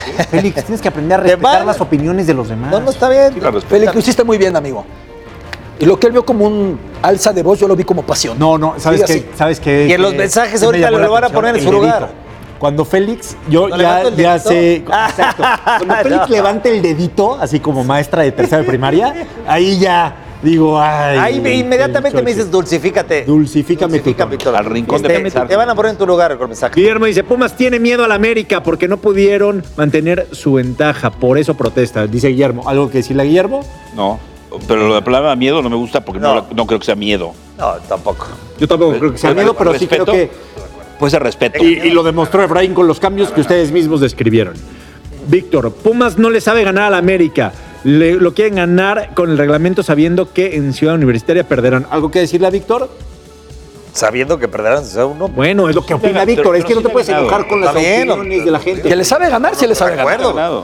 Félix, tienes que aprender a respetar las opiniones de los demás. No, está bien. Sí, Félix, lo hiciste muy bien, amigo. Y lo que él vio como un alza de voz, yo lo vi como pasión. No, ¿sabes Sigue qué? ¿Sabes qué? Y en los mensajes ahorita lo van a poner en su lugar. Cuando Félix, yo ¿No ya sé, exacto. Cuando Félix levante el dedito, así como maestra de tercera de primaria, ahí ya digo, ay. Ahí inmediatamente me dices, dulcifícate. Dulcifícame tu todo. Al rincón de pensar. Te van a poner en tu lugar con mensaje. Guillermo dice, Pumas tiene miedo a la América porque no pudieron mantener su ventaja, por eso protesta. Dice Guillermo, ¿algo que decirle a Guillermo? No, pero lo de palabra miedo no me gusta porque No. no creo que sea miedo. No, tampoco. Yo tampoco creo que sea miedo, pero sí creo que... Puede ser respeto. Y lo demostró Efraín con los cambios que ustedes mismos describieron. Víctor, Pumas no le sabe ganar a la América. Lo quieren ganar con el reglamento sabiendo que en Ciudad Universitaria perderán. ¿Algo que decirle a Víctor? Sabiendo que perderán uno. Bueno, es lo que opina Pero- Víctor. Es pero que no sí te le puedes ha ganado. enojar con las Está bien, opiniones de la gente. Que le sabe ganar, sí le sabe ganar. Recuerdo.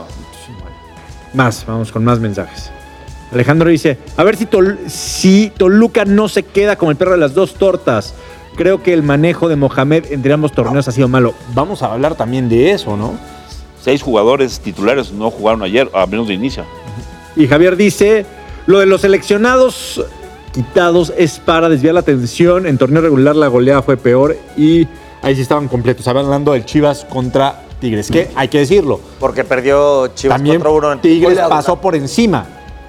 Vamos con más mensajes. Alejandro dice, a ver si Toluca no se queda como el perro de las dos tortas. Creo que el manejo de Mohamed entre ambos torneos ha sido malo. Vamos a hablar también de eso, ¿no? 6 jugadores titulares no jugaron ayer, a menos de inicio. Y Javier dice, lo de los seleccionados quitados es para desviar la atención. En torneo regular la goleada fue peor y ahí sí estaban completos. Estaban hablando del Chivas contra Tigres, que hay que decirlo. Porque perdió Chivas También contra uno en Tigres goleada. pasó por encima.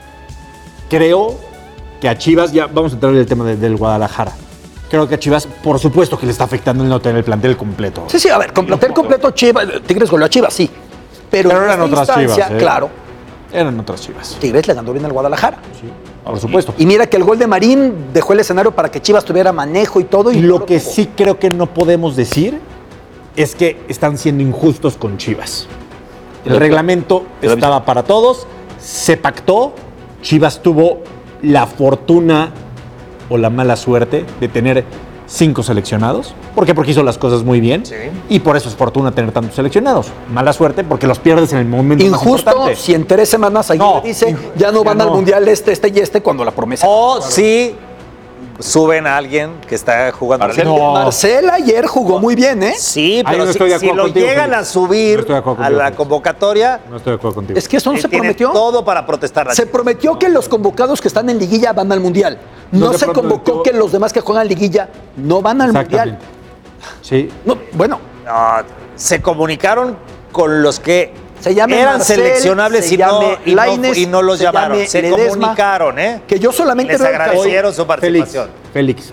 Creo que a Chivas, ya vamos a entrar en el tema del Guadalajara. Creo que a Chivas, por supuesto que le está afectando el no tener el plantel completo. Sí, a ver, con plantel completo, Chivas, Tigres goleó a Chivas, sí. Pero en eran esta otras instancia, Chivas, claro, Eran otras Chivas. Tigres le ganó bien al Guadalajara. Por supuesto. Y mira que el gol de Marín dejó el escenario para que Chivas tuviera manejo y todo. Y Lo que sí creo que no podemos decir es que están siendo injustos con Chivas. El reglamento estaba para todos, se pactó, Chivas tuvo la fortuna o la mala suerte de tener 5 seleccionados. ¿Por qué? Porque hizo las cosas muy bien. Sí. Y por eso es fortuna tener tantos seleccionados. Mala suerte porque los pierdes en el momento más injusto, importante. si en 3 semanas Aguirre No, dice, ya ya no van al no. Mundial este cuando la promesa. O si suben a alguien que está jugando. Marcel. No. Marcel ayer jugó muy bien, ¿eh? Sí, Ahí pero no estoy de si acuerdo lo contigo, llegan Félix. a subir No estoy de acuerdo a contigo, la Félix. conviene. convocatoria, No estoy de acuerdo contigo. Es que eso no se tiene prometió. todo para protestar. Se prometió que los convocados que están en liguilla van al Mundial. No No se se prometió. convocó que los demás que juegan liguilla no van al Mundial. Exactamente. Sí. No, bueno, No, se comunicaron con los que se llame eran Marcel, seleccionables se y no, llame y no- Lainez, y no los se llamaron. llame Se Ledesma, comunicaron, ¿eh? que yo solamente Les veo el caso- agradecieron su participación. Félix.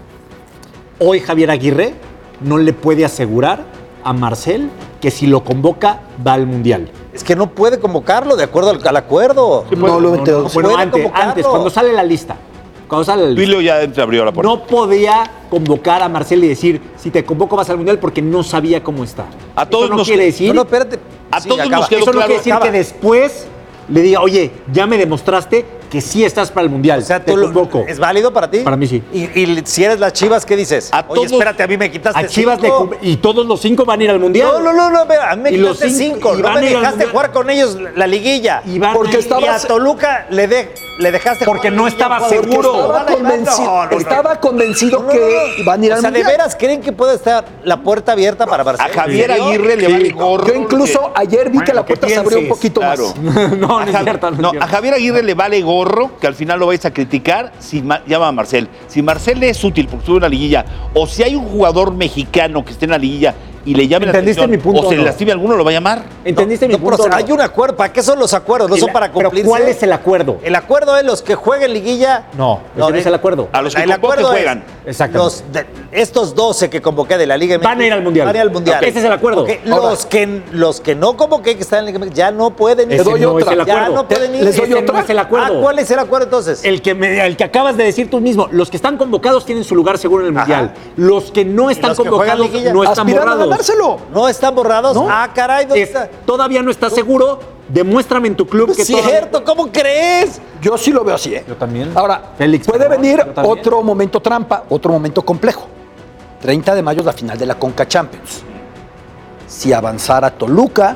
Hoy Javier Aguirre no le puede asegurar a Marcel que si lo convoca va al Mundial. Es que no puede convocarlo de acuerdo al acuerdo. No lo entiendo. Bueno, Puede antes, convocarlo. cuando sale la lista. Cuando sale la lista. Duilio ya te abrió la puerta. No podía convocar a Marcel y decir, si te convoco vas al Mundial porque no sabía cómo está. A todos Eso no nos- quiere decir... No, espérate. A Sí, todos acaba. nos quedó Eso no claro. quiere decir que después le diga, oye, ya me demostraste que sí estás para el Mundial. O sea, te tú convoco. ¿es válido para ti? Para mí sí. Y si eres las Chivas, ¿qué dices? A Oye, todos- espérate, a mí me quitaste A Chivas le 5. y todos los 5 van a ir al Mundial. No, a mí me Y los quitaste 5. y No van me a ir al dejaste Mundial. jugar con ellos la liguilla. Y van Porque a ir- estaba- Y a Toluca le dejaste Porque jugar no la estaba liguilla. seguro. Porque Estaba van a ir- convencido, no, no, no. estaba convencido No, que no. van a ir al O sea, ¿de Mundial. veras creen que puede estar la puerta abierta para Barcelona? A Javier ¿En serio? Aguirre le vale gorro. Yo incluso ayer vi que la que puerta se abrió un pienses, poquito Claro. más. no, no es A cierto. No, a Javier Aguirre le vale gorro que al final lo vais a criticar si llama a Marcel. Si Marcel es útil porque estuvo en la liguilla, o si hay un jugador mexicano que esté en la liguilla y le llame la ¿Entendiste atención, mi punto o se o no? le lastime alguno, lo va a llamar. ¿Entendiste mi No, pero, punto? o sea, o no? hay un acuerdo. ¿Para qué son los acuerdos? No son para Pero cumplirse. ¿cuál es el acuerdo? El acuerdo es los que jueguen liguilla. No, ese no es el acuerdo. A los que el convoque acuerdo es juegan. Exactamente. estos 12 que convoqué de la Liga MX Van a ir al Mundial. Van a ir al Mundial. Ok, ese es el acuerdo. Ok, Ahora- los que no convoqué que están en la Liga MX ya no pueden ir. Ese doy no otra. es el Ya acuerdo. no pueden ir. Les doy Ese otra. no es el acuerdo. ¿Cuál es el acuerdo entonces? El que acabas de decir tú mismo. Los que están convocados tienen su lugar seguro en el Ajá. Mundial. Los que no están los que juegan convocados liguilla. no están Aspiran a borrados. ganárselo. ¿No están borrados? No. Ah, caray, ¿dónde está? Todavía no estás seguro. Demuéstrame en tu club que Es cierto, ¿cómo crees? Yo sí lo veo así, ¿eh? Yo también. Ahora, Félix, puede perdón, venir yo también. otro momento trampa, otro momento complejo. 30 de mayo es la final de la Conca Champions. Si avanzara Toluca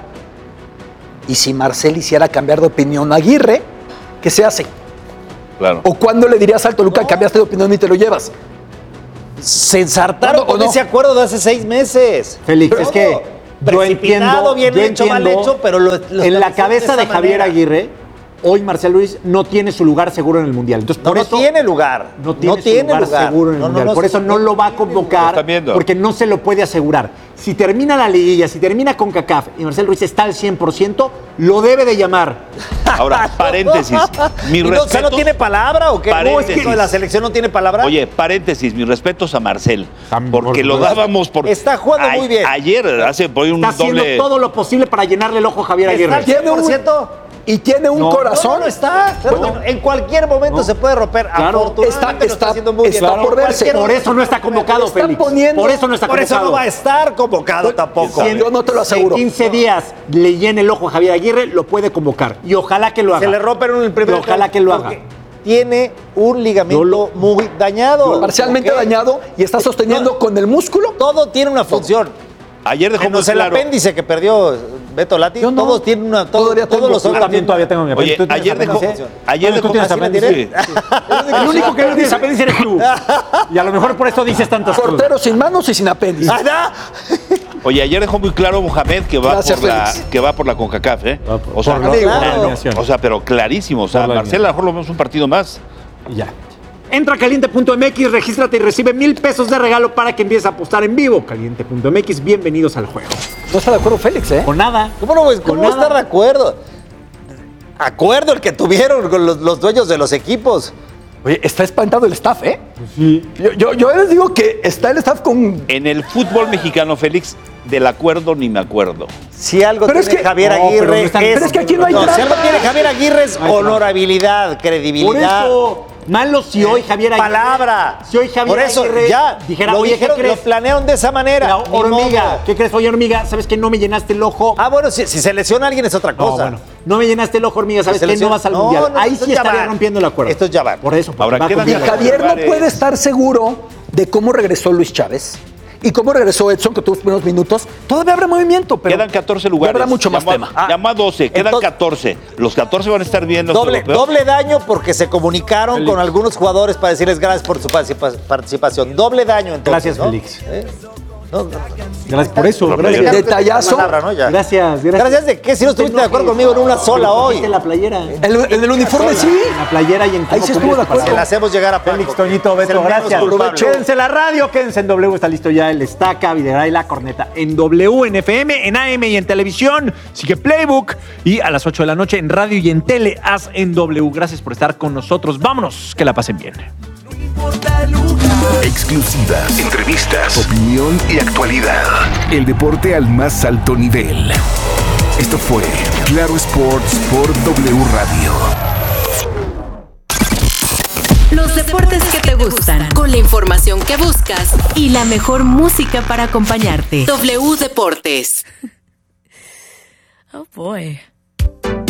y si Marcel hiciera cambiar de opinión a Aguirre, ¿qué se hace? Claro. ¿O cuándo le dirías al Toluca cambiaste de opinión y te lo llevas? Se ensartaron ¿Cuándo o con no? ese acuerdo de hace 6 meses. Félix, Pero es que precipitado, bien hecho, mal hecho, pero en la cabeza de Javier Aguirre, hoy Marcelo Ruiz no tiene su lugar seguro en el Mundial. Entonces, por eso, no tiene lugar. No tiene su lugar seguro en el Mundial. Por eso no lo va a convocar, porque no se lo puede asegurar. Si termina la liguilla, si termina con CONCACAF y Marcelo Ruiz está al 100%, lo debe de llamar. Ahora, paréntesis. ¿No tiene palabra o qué? Paréntesis. ¿La selección no tiene palabra? Oye, paréntesis, mis respetos a Marcel. Porque lo dábamos por... Está jugando muy bien. Ayer hace por ahí un está doble... haciendo todo lo posible para llenarle el ojo a Javier Aguirre. ¿Está al 100%? Y tiene un corazón. No está. Bueno, en cualquier momento se puede romper. Claro. Afortunadamente lo está haciendo muy bien. Está por verse. Por eso no está convocado, Félix. Por eso no está convocado. Por eso no va a estar convocado tampoco. Yo no te lo aseguro. En 15 días le llene el ojo a Javier Aguirre, lo puede convocar. Y ojalá que lo haga. Se le rompen en el primer. Ojalá que lo haga. Tiene un ligamento muy dañado. Parcialmente dañado y está sosteniendo con el músculo. Todo tiene una función. Ayer dejó muy el claro... apéndice que perdió Beto Lati, no. todos tienen una... Todos los órganos. También todavía tengo mi apéndice. Oye, ayer dejó... Ayer dejó... El único que no tiene apéndice eres tú. Y a lo mejor por eso dices tantas cosas. Portero sin manos y sin apéndice. Oye, ayer dejó muy claro Mohamed que va, por la CONCACAF, ¿eh? O sea, pero clarísimo. O sea, Marcelo, a lo mejor lo vemos un partido más. Ya. Entra a caliente.mx, regístrate y recibe $1,000 de regalo para que empieces a apostar en vivo. Caliente.mx, bienvenidos al juego. No está de acuerdo Félix, ¿eh? Con nada. ¿Cómo no estar de acuerdo? Acuerdo el que tuvieron con los dueños de los equipos. Oye, está espantado el staff, ¿eh? Sí. Yo les digo que está el staff con... En el fútbol mexicano, Félix, del acuerdo ni me acuerdo. Si algo tiene Javier Aguirre pero es que aquí no hay si algo tiene Javier Aguirre es honorabilidad, credibilidad. Por eso, malo si hoy Javier Aguirre... Palabra. Si hoy Javier Por eso, Aguirre ya, dijera, lo oye, dijeron, ¿qué crees? lo planearon de esa manera. Hormiga, ¿qué crees? Oye, Hormiga, ¿sabes que no me llenaste el ojo? Bueno, si se lesiona alguien es otra cosa. Bueno, no me llenaste el ojo, Hormiga, ¿sabes que no vas al Mundial? Ahí sí estaría rompiendo el acuerdo. Esto ya va. Por eso. Ahora, Y Javier no puede estar seguro de cómo regresó Luis Chávez y cómo regresó Edson, que tuvo los primeros minutos. Todavía habrá movimiento, pero quedan 14 lugares. Habrá mucho más tema. Llamó a 12, quedan 14. Los 14 van a estar bien. Doble daño porque se comunicaron con algunos jugadores para decirles gracias por su participación. Doble daño, entonces. Gracias, Félix. Gracias por eso. Gracias. Detallazo. Gracias. ¿Gracias de qué? Si no estuviste de acuerdo conmigo en una sola hoy. En la playera. En el uniforme sí. En la playera y en Ahí sí estuvo de acuerdo. Se la hacemos llegar a Félix, Toñito, Beto, gracias. Quédense en la radio, quédense en W, está listo ya el Estaca, Videgaray, la corneta. En W, en FM, en AM y en televisión. Sigue Playbook. Y a las 8 de la noche en radio y en tele, haz en W. Gracias por estar con nosotros. Vámonos, que la pasen bien. Exclusivas, entrevistas, opinión y actualidad. El deporte al más alto nivel. Esto fue Claro Sports por W Radio. Los deportes que te gustan, con la información que buscas y la mejor música para acompañarte. W Deportes. Oh boy.